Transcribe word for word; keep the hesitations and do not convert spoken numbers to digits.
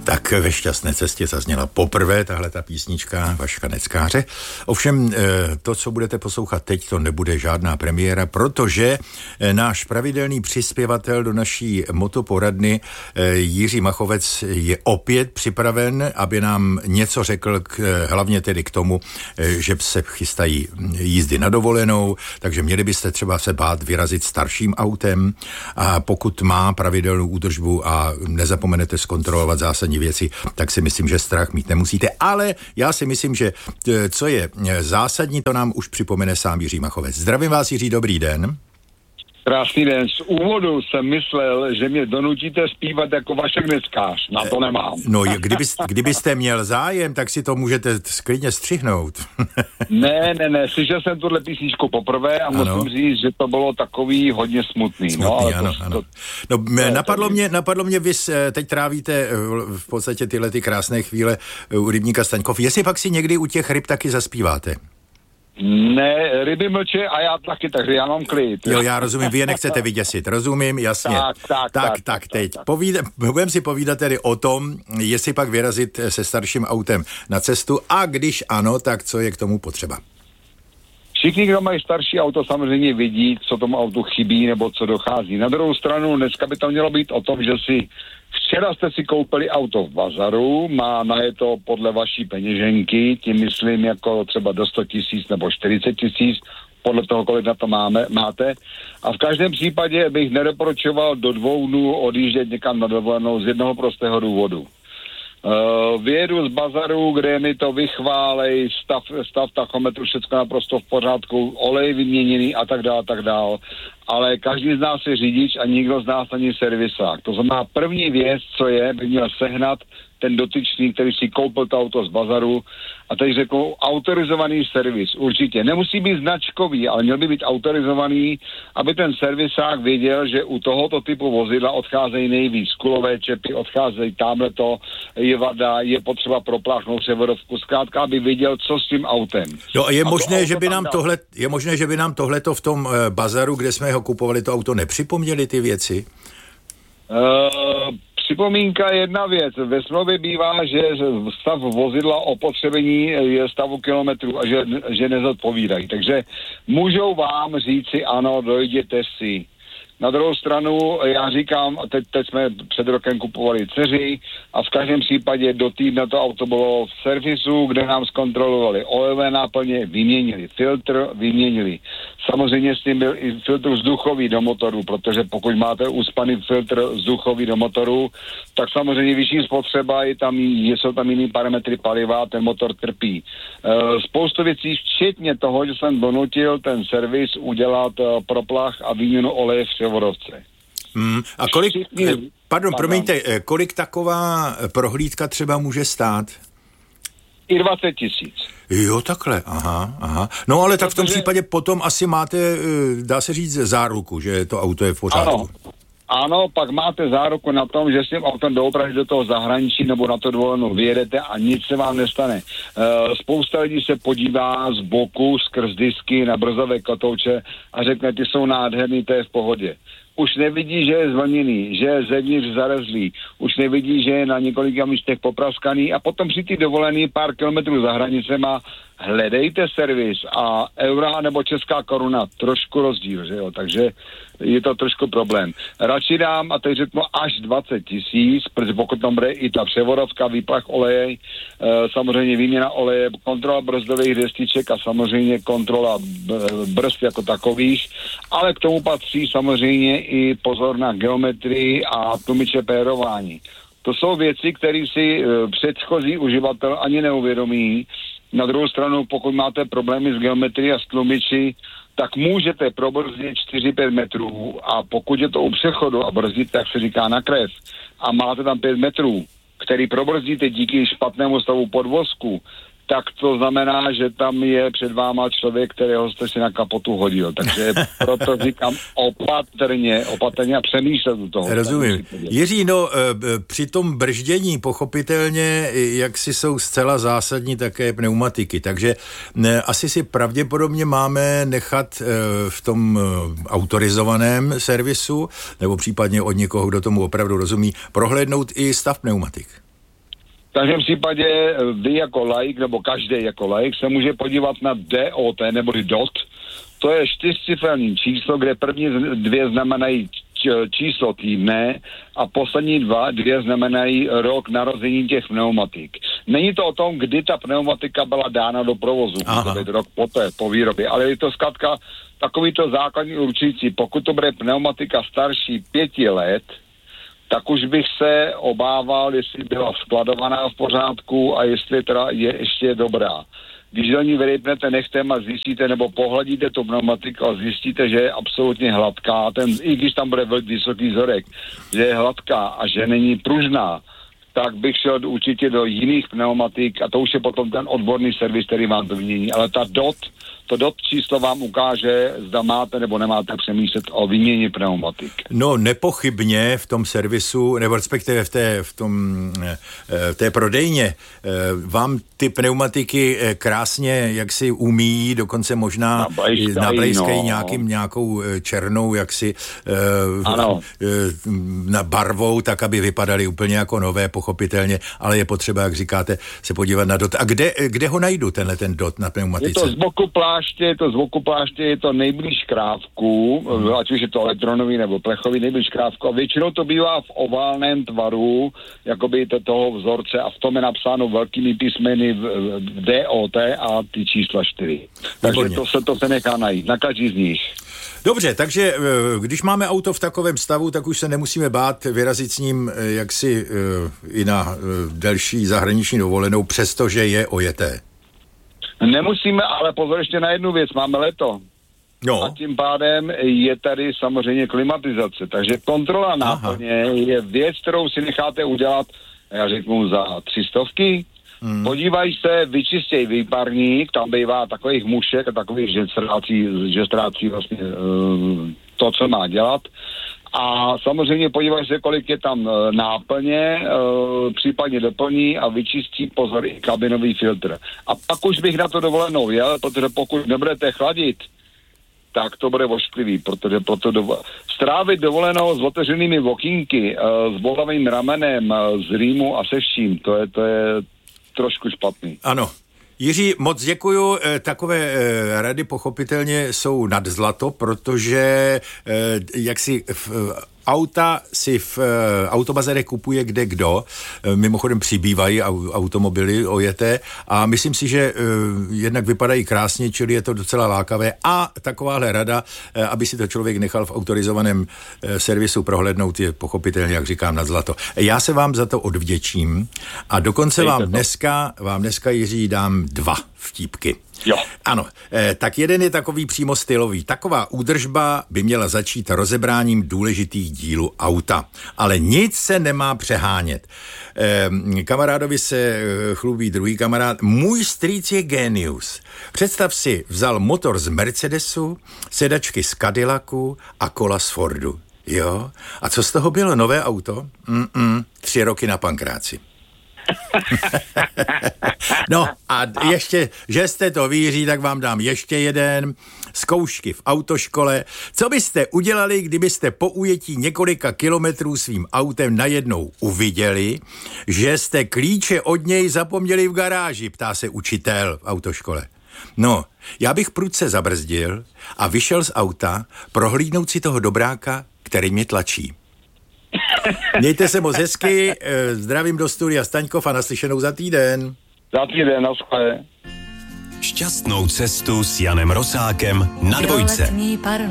Tak ve šťastné cestě zazněla poprvé tahle ta písnička Vaška Neckáře. Ovšem to, co budete poslouchat teď, to nebude žádná premiéra, protože náš pravidelný přispěvatel do naší motoporadny Jiří Machovec je opět připraven, aby nám něco řekl, k, hlavně tedy k tomu, že se chystají jízdy na dovolenou, takže měli byste třeba se bát vyrazit starším autem a pokud má pravidelnou údržbu a nezapomenete zkontrolovat zásadní věci, tak si myslím, že strach mít nemusíte, ale já si myslím, že co je zásadní, to nám už připomene sám Jiří Machovec. Zdravím vás, Jiří, dobrý den. Krásný den. Z úvodu jsem myslel, že mě donutíte zpívat jako Vašek Neckář. Na to nemám. No, kdybyste, kdybyste měl zájem, tak si to můžete klidně střihnout. ne, ne, ne. Slyšel jsem tuhle písničku poprvé a ano. Musím říct, že to bylo takový hodně smutný. Smutný, no, ale ano, to, ano. To, no, to, napadlo, to, mě, napadlo mě, vy teď trávíte v podstatě tyhle ty krásné chvíle u rybníka Staňkov. Jestli pak si někdy u těch ryb taky zaspíváte? Ne, ryby mlče a já taky, takže já mám klid. Jo, já rozumím, vy je nechcete vyděsit, rozumím, jasně. Tak, tak, tak, tak, tak teď. tak, tak. Povíde, budeme si povídat tedy o tom, jestli pak vyrazit se starším autem na cestu a když ano, tak co je k tomu potřeba. Všichni, kdo mají starší auto, samozřejmě vidí, co tomu autu chybí nebo co dochází. Na druhou stranu, dneska by to mělo být o tom, že si včera jste si koupili auto v bazaru, má na je to podle vaší peněženky, tím myslím jako třeba do sto tisíc nebo čtyřicet tisíc, podle toho, kolik na to máme, máte. A v každém případě bych nedoporučoval do dvou dnů odjíždět někam na dovolenou z jednoho prostého důvodu. Uh, vyjedu z bazaru, kde mi to vychválej, stav, stav tachometru, všechno naprosto v pořádku, olej vyměněný a tak dále, tak dále. Ale každý z nás je řidič a nikdo z nás ani servisák. To znamená, první věc, co je, by měl sehnat ten dotyčný, který si koupil to auto z bazaru a teď řekl autorizovaný servis. Určitě. Nemusí být značkový, ale měl by být autorizovaný, aby ten servisák věděl, že u tohoto typu vozidla odcházejí nejvíc kulové čepy, odcházejí támhleto, je vada, je potřeba propláchnout převodovku. Zkrátka, aby věděl, co s tím autem. No a je a možné, to že by nám tohle, je možné, že by nám tohleto v tom e, bazaru, kde jsme ho kupovali to auto, nepřipomněli ty věci? Uh, Připomínka je jedna věc. Ve smlouvě bývá, že stav vozidla opotřebení je stavu kilometrů a že, že nezodpovídají. Takže můžou vám říci ano, dojděte si. Na druhou stranu, já říkám, teď, teď jsme před rokem kupovali dceři a v každém případě do týdne to auto bylo v servisu, kde nám zkontrolovali olejové náplně, vyměnili filtr, vyměnili. Samozřejmě s tím byl i filtr vzduchový do motoru, protože pokud máte uspaný filtr vzduchový do motoru, tak samozřejmě vyšší spotřeba, je tam, jsou tam jiný parametry paliva, ten motor trpí. E, spoustu věcí, včetně toho, že jsem donutil ten servis udělat e, proplach a výměnu oleje v převodovce. Hmm, a kolik, Všichni, pardon, promiňte, kolik taková prohlídka třeba může stát? I dvacet tisíc. Jo, takhle, aha, aha. No ale tak v tom případě potom asi máte, dá se říct, záruku, že to auto je v pořádku. Ano, ano, pak máte záruku na tom, že s tím autem doopravdy do toho zahraničí nebo na to dovolenou vyjedete a nic se vám nestane. E, spousta lidí se podívá z boku, skrz disky na brzové kotouče a řekne, ty jsou nádherný, to je v pohodě. Už nevidí, že je zvlněný, že je zevnitř zarezlý, už nevidí, že je na několika místech popraskaný a potom při ty dovolený pár kilometrů za hranicema hledejte servis a eura nebo česká koruna, trošku rozdíl, že jo, takže je to trošku problém. Radši dám, a teď řeknu, až dvacet tisíc, protože pokud tam bude i ta převodovka, výplach oleje, e, samozřejmě výměna oleje, kontrola brzdových destiček a samozřejmě kontrola brzd jako takových, ale k tomu patří samozřejmě i pozor na geometrii a tlumiče pérování. To jsou věci, které si e, předchozí uživatel ani neuvědomí. Na druhou stranu, pokud máte problémy s geometrií a s tlumiči, tak můžete probrzdit čtyři pět metrů a pokud je to u přechodu a brzdit, tak se říká na krev a máte tam pět metrů, který probrzdíte díky špatnému stavu podvozku, tak to znamená, že tam je před váma člověk, kterého jste si na kapotu hodil. Takže proto říkám opatrně, opatrně a přemýšlet u toho. Rozumím. Jiří, no při tom brždění pochopitelně, jak si jsou zcela zásadní také pneumatiky, takže ne, asi si pravděpodobně máme nechat v tom autorizovaném servisu, nebo případně od někoho, kdo tomu opravdu rozumí, prohlédnout i stav pneumatik. každém případě vy jako laik, nebo každý jako laik se může podívat na D O T, neboli D O T. To je čtyřciferní číslo, kde první dvě znamenají číslo týdne a poslední dva, dvě znamenají rok narození těch pneumatik. Není to o tom, kdy ta pneumatika byla dána do provozu, to být rok poté, po výrobě, ale je to zkrátka takovýto základní určující. Pokud to bude pneumatika starší pěti let, tak už bych se obával, jestli byla skladovaná v pořádku a jestli teda je ještě dobrá. Když do ní vyrejpnete nechtem a zjistíte, nebo pohladíte tu pneumatiku a zjistíte, že je absolutně hladká, ten, i když tam bude velký vysoký vzorek, že je hladká a že není pružná, tak bych šel určitě do jiných pneumatik a to už je potom ten odborný servis, který vám to vymění. Ale ta D O T, to D O T číslo vám ukáže, zda máte nebo nemáte přemýšlet o výměně pneumatik. No nepochybně v tom servisu, nebo respektive v té, v tom, v té prodejně, vám ty pneumatiky krásně jaksi umí, dokonce možná nablejskají no. nějakým, nějakou černou jaksi ano. na barvou, tak aby vypadaly úplně jako nové, pochopitelně, ale je potřeba, jak říkáte, se podívat na D O T. A kde, kde ho najdu, tenhle ten D O T na pneumatice? Je to z boku pláště, je to z boku pláště, je to nejblíž krávku, hmm. ať už je to elektronový nebo plechový, nejblíž krávku a většinou to bývá v oválném tvaru, jakoby to, toho vzorce a v tom je napsáno velkými písmeny v D O T a ty čísla čtyři. Takže to se, to se nechá najít, na každý z nich. Dobře, takže když máme auto v takovém stavu, tak už se nemusíme bát vyrazit s ním jaksi i na delší zahraniční dovolenou, přestože je ojeté. Nemusíme, ale pozor ještě na jednu věc, máme leto. No. A tím pádem je tady samozřejmě klimatizace, takže kontrola náplně je věc, kterou si necháte udělat, já řeknu za tři stovky. Hmm. Podívaj se, vyčistěj výparník, tam bývá takových mušek a takových, že ztrácí, že ztrácí vlastně uh, to, co má dělat. A samozřejmě podívaj se, kolik je tam uh, náplně, uh, případně doplní a vyčistí, pozor, i kabinový filtr. A pak už bych na to dovolenou jel, protože pokud nebudete chladit, tak to bude ošklivý, protože proto dovo- strávit dovolenou s otevřenými okýnky, uh, s bolavým ramenem, uh, z rýmu a se vším, to je, to je trošku špatný. Ano. Jiří, moc děkuju. Takové rady pochopitelně jsou nad zlato, protože jak si v auta si v autobazarech kupuje kde kdo. Mimochodem přibývají automobily ojeté a myslím si, že jednak vypadají krásně, čili je to docela lákavé a takováhle rada, aby si to člověk nechal v autorizovaném servisu prohlédnout, je pochopitelně, jak říkám, nad zlato. Já se vám za to odvděčím a dokonce vám dneska, vám dneska, Jiří, dám dva vtípky. Jo. Ano, eh, tak jeden je takový přímo stylový. Taková údržba by měla začít rozebráním důležitých dílů auta, ale nic se nemá přehánět. Eh, kamarádovi se eh, chlubí druhý kamarád. Můj strýc je génius. Představ si, vzal motor z Mercedesu, sedačky z Cadillacu a kola z Fordu. Jo? A co z toho bylo? Nové auto? Mm-mm, tři roky na pankráci. No a ještě, že jste to víří, tak vám dám ještě jeden. Zkoušky v autoškole. Co byste udělali, kdybyste po ujetí několika kilometrů svým autem najednou uviděli, že jste klíče od něj zapomněli v garáži, ptá se učitel v autoškole. No, já bych prudce zabrzdil a vyšel z auta prohlídnout si toho dobráka, který mě tlačí. Mějte se moc hezky, zdravím do studia Staňkov a naslyšenou za týden. Za týden, naschle. Šťastnou cestu s Janem Rosákem na dvojce.